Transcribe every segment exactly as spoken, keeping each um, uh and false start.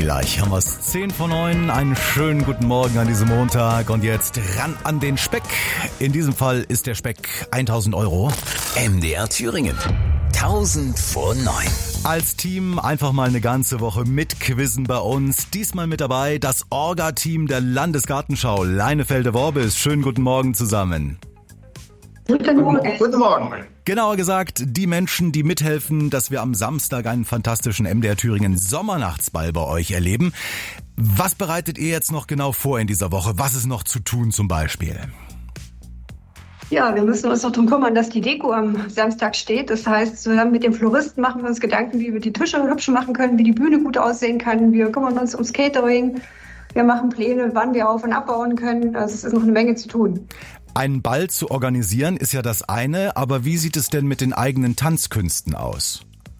gleich haben wir es zehn vor neun. Einen schönen guten Morgen an diesem Montag. Und jetzt ran an den Speck. In diesem Fall ist der Speck tausend Euro. M D R Thüringen. tausend vor neun. Als Team einfach mal eine ganze Woche mitquizzen bei uns. Diesmal mit dabei das Orga-Team der Landesgartenschau. Leinefelde-Worbis. Schönen guten Morgen zusammen. Guten Morgen. Guten Morgen. Genauer gesagt, die Menschen, die mithelfen, dass wir am Samstag einen fantastischen M D R Thüringen Sommernachtsball bei euch erleben. Was bereitet ihr jetzt noch genau vor in dieser Woche? Was ist noch zu tun zum Beispiel? Ja, wir müssen uns noch darum kümmern, dass die Deko am Samstag steht. Das heißt, zusammen mit dem Floristen machen wir uns Gedanken, wie wir die Tische hübsch machen können, wie die Bühne gut aussehen kann. Wir kümmern uns ums Catering. Wir machen Pläne, wann wir auf- und abbauen können. Also es ist noch eine Menge zu tun. Einen Ball zu organisieren ist ja das eine, aber wie sieht es denn mit den eigenen Tanzkünsten aus?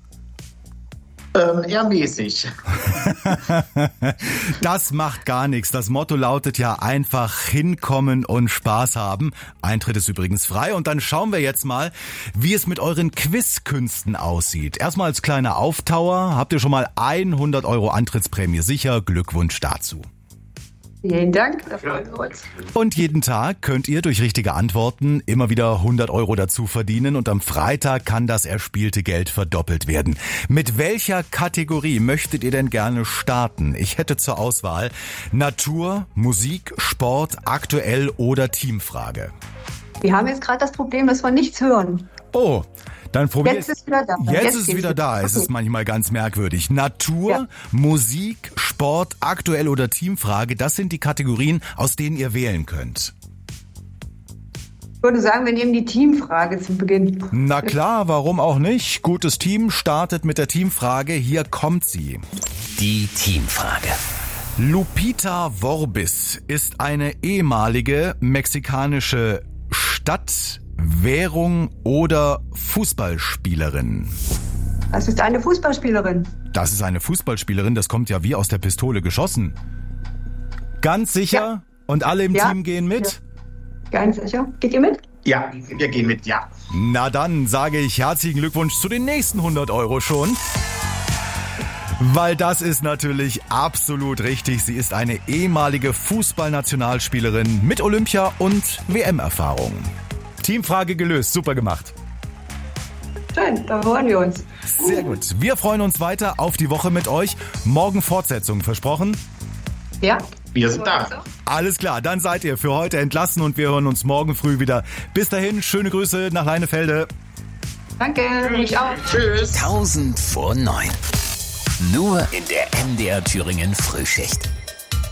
Ähm, eher mäßig. Das macht gar nichts. Das Motto lautet ja einfach hinkommen und Spaß haben. Eintritt ist übrigens frei. Und dann schauen wir jetzt mal, wie es mit euren Quizkünsten aussieht. Erstmal als kleiner Auftauer. Habt ihr schon mal hundert Euro Antrittsprämie sicher? Glückwunsch dazu. Vielen Dank, da freuen wir uns. Und jeden Tag könnt ihr durch richtige Antworten immer wieder hundert Euro dazu verdienen und am Freitag kann das erspielte Geld verdoppelt werden. Mit welcher Kategorie möchtet ihr denn gerne starten? Ich hätte zur Auswahl Natur, Musik, Sport, aktuell oder Teamfrage. Wir haben jetzt gerade das Problem, dass wir nichts hören. Oh, dann probiert. Jetzt ist es wieder da. Jetzt, Jetzt ist es geht's wieder da. wieder. Es ist manchmal ganz merkwürdig. Natur, Ja. Musik, Sport, aktuell oder Teamfrage, das sind die Kategorien, aus denen ihr wählen könnt. Ich würde sagen, wir nehmen die Teamfrage zum Beginn. Na klar, warum auch nicht? Gutes Team startet mit der Teamfrage. Hier kommt sie. Die Teamfrage. Lupita Worbis ist eine ehemalige mexikanische Stadt, Währung oder Fußballspielerin. Das ist eine Fußballspielerin. Das ist eine Fußballspielerin, das kommt ja wie aus der Pistole geschossen. Ganz sicher? Ja. Und alle im Ja. Team gehen mit? Ganz sicher. Geht ihr mit? Ja, wir gehen mit, ja. Na dann sage ich herzlichen Glückwunsch zu den nächsten hundert Euro schon. Weil das ist natürlich absolut richtig. Sie ist eine ehemalige Fußballnationalspielerin mit Olympia- und W M-Erfahrung. Teamfrage gelöst, super gemacht. Schön, da freuen wir uns. Sehr gut. Wir freuen uns weiter auf die Woche mit euch. Morgen Fortsetzung, versprochen? Ja? Wir sind da. Alles klar, dann seid ihr für heute entlassen und wir hören uns morgen früh wieder. Bis dahin, schöne Grüße nach Leinefelde. Danke, ich auch. Tschüss. tausend vor neun. Nur in der M D R Thüringen Frühschicht.